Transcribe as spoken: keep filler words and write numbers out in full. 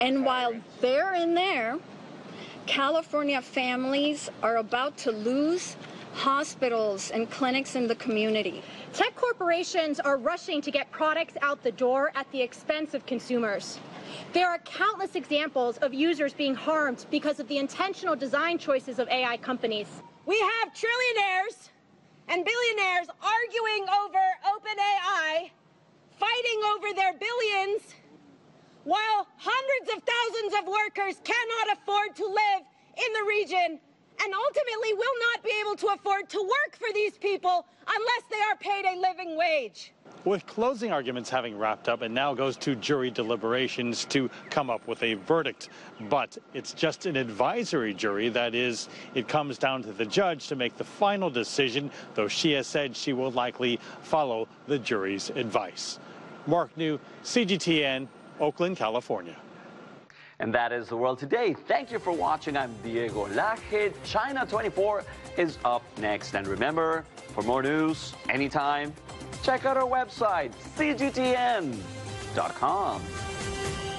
And while they're in there, California families are about to lose hospitals and clinics in the community. Tech corporations are rushing to get products out the door at the expense of consumers. There are countless examples of users being harmed because of the intentional design choices of A I companies. We have trillionaires and billionaires arguing over OpenAI, fighting over their billions, while hundreds of thousands of workers cannot afford to live in the region and ultimately will not be able to afford to work for these people unless they are paid a living wage. With closing arguments having wrapped up, it now goes to jury deliberations to come up with a verdict. But it's just an advisory jury. That is, it comes down to the judge to make the final decision, though she has said she will likely follow the jury's advice. Mark New, C G T N, Oakland, California. And that is the world today. Thank you for watching. I'm Diego Laje. China twenty-four is up next. And remember, for more news, anytime, check out our website, C G T N dot com.